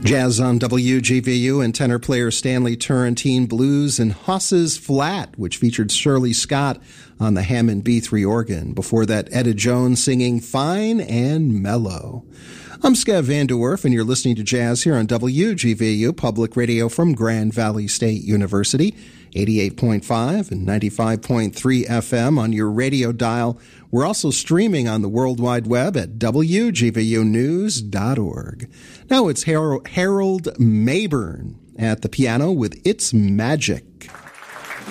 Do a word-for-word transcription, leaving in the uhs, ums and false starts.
Jazz on W G V U and tenor player Stanley Turrentine Blues and Hosses Flat, which featured Shirley Scott on the Hammond B three organ. Before that, Etta Jones singing Fine and Mellow. I'm Skev Van De Werf, and you're listening to Jazz here on W G V U, public radio from Grand Valley State University, eighty-eight point five and ninety-five point three F M on your radio dial. We're also streaming on the World Wide Web at W G V U news dot org. Now it's Harold Mayburn at the piano with It's Magic.